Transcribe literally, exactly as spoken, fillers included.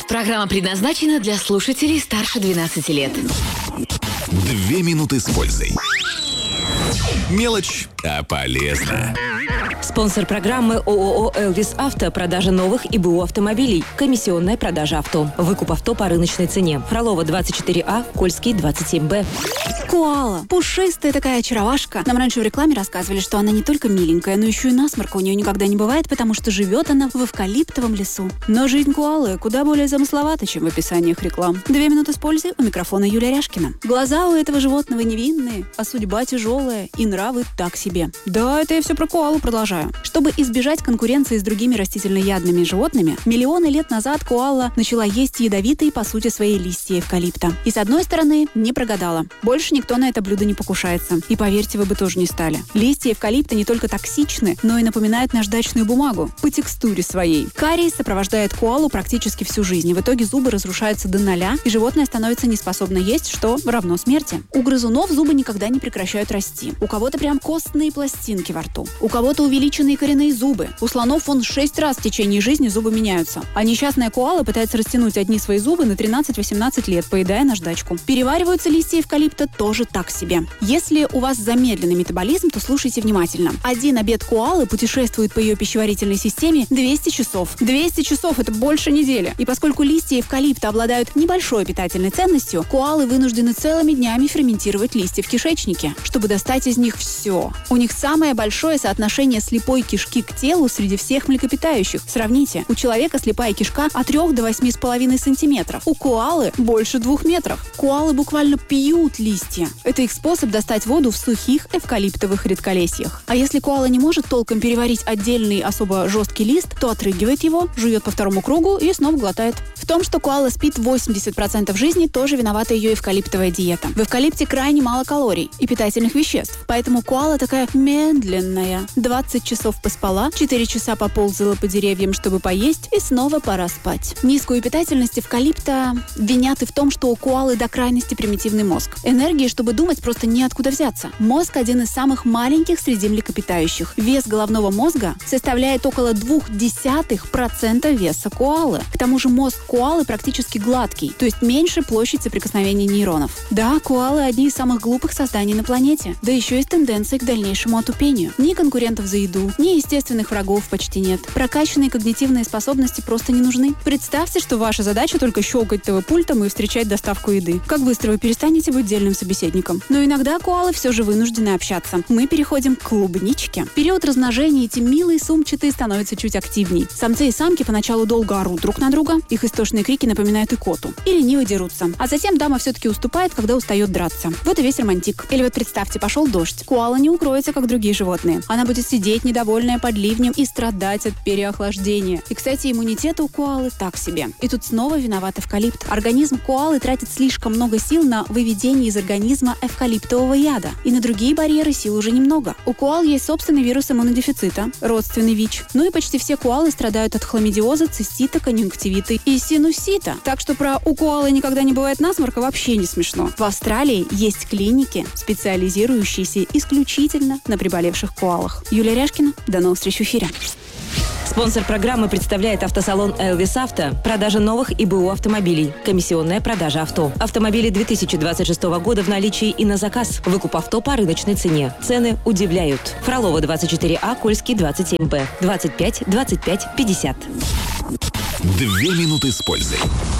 Программа предназначена для слушателей старше двенадцати лет. Две минуты с пользой. Мелочь, а полезно. Спонсор программы ООО «Элвис Авто». Продажа новых и БУ автомобилей. Комиссионная продажа авто. Выкуп авто по рыночной цене. Фролова, двадцать четыре А, Кольский, двадцать семь Б. Коала. Пушистая такая очаровашка. Нам раньше в рекламе рассказывали, что она не только миленькая, но еще и насморка у нее никогда не бывает, потому что живет она в эвкалиптовом лесу. Но жизнь коалы куда более замысловата, чем в описаниях реклам. Две минуты с пользой. У микрофона Юлия Ряшкина. Глаза у этого животного невинные, а судьба тяжелая и нравы так себе. Да, это я все про коалу продолжаю. Чтобы избежать конкуренции с другими растительноядными животными, миллионы лет назад коала начала есть ядовитые, по сути, свои листья эвкалипта. И с одной стороны, не прогадала. Больше никто на это блюдо не покушается. И поверьте, вы бы тоже не стали. Листья эвкалипта не только токсичны, но и напоминают наждачную бумагу по текстуре своей. Кариес сопровождает коалу практически всю жизнь. В итоге зубы разрушаются до ноля, и животное становится неспособно есть, что равно смерти. У грызунов зубы никогда не прекращают расти. У кого-то прям костные пластинки во рту. У кого-то увеличенные коренные зубы. У слонов вон шесть раз в течение жизни зубы меняются. А несчастная коала пытается растянуть одни свои зубы на тринадцать-восемнадцать лет, поедая наждачку. Перевариваются листья эвкалипта тоже так себе. Если у вас замедленный метаболизм, то слушайте внимательно. Один обед коалы путешествует по ее пищеварительной системе двести часов. двести часов – это больше недели. И поскольку листья эвкалипта обладают небольшой питательной ценностью, коалы вынуждены целыми днями ферментировать листья в кишечнике, чтобы достать из них все. У них самое большое соотношение слепой кишки к телу среди всех млекопитающих. Сравните, у человека слепая кишка от трёх до восьми с половиной сантиметров. У коалы больше двух метров. Коалы буквально пьют листья. Это их способ достать воду в сухих эвкалиптовых редколесьях. А если коала не может толком переварить отдельный особо жесткий лист, то отрыгивает его, жует по второму кругу и снова глотает. В том, что коала спит восемьдесят процентов жизни, тоже виновата ее эвкалиптовая диета. В эвкалипте крайне мало калорий и питательных веществ, поэтому коала такая медленная. двадцать часов поспала, четыре часа поползала по деревьям, чтобы поесть, и снова пора спать. Низкую питательность эвкалипта винят и в том, что у коалы до крайности примитивный мозг. Энергии, чтобы думать, просто неоткуда взяться. Мозг один из самых маленьких среди млекопитающих. Вес головного мозга составляет около двух десятых процента веса коалы. К тому же мозг коалы практически гладкий, то есть меньше площадь соприкосновения нейронов. Да, коалы одни из самых глупых созданий на планете. Да еще и с тенденцией к дальнейшему отупению. Ни конкурентов за еду, ни естественных врагов почти нет. Прокачанные когнитивные способности просто не нужны. Представьте, что ваша задача только щелкать ТВ-пультом и встречать доставку еды. Как быстро вы перестанете быть дельным собеседником? Но иногда коалы все же вынуждены общаться. Мы переходим к клубничке. В период размножения эти милые сумчатые становятся чуть активней. Самцы и самки поначалу долго орут друг на друга, их истошные крики напоминают икоту. И лениво дерутся. А затем дама все-таки уступает, когда устает драться. Вот и весь романтик. Или вот представьте, пошел дождь. Коала не укроется, как другие животные. Она будет сидеть, недовольная под ливнем, и страдать от переохлаждения. И, кстати, иммунитет у коалы так себе. И тут снова виноват эвкалипт. Организм коалы тратит слишком много сил на выведение из организма эвкалиптового яда. И на другие барьеры сил уже немного. У коал есть собственный вирус иммунодефицита, родственный ВИЧ. Ну и почти все коалы страдают от хламидиоза, цистита, конъюнктивита и синусита. Так что про «у коалы никогда не бывает насморка» вообще не смешно. В Австралии есть клиники, специализирующиеся исключительно на приболевших коалах. Юлия Ряшкина. До новых встреч в эфире. Спонсор программы представляет автосалон «Элвис Авто». Продажа новых и БУ автомобилей. Комиссионная продажа авто. Автомобили две тысячи двадцать шестого года в наличии и на заказ. Выкуп авто по рыночной цене. Цены удивляют. Фролова, двадцать четыре А, Кольский, двадцать семь Б. двадцать пять двадцать пять пятьдесят. Две минуты с пользой.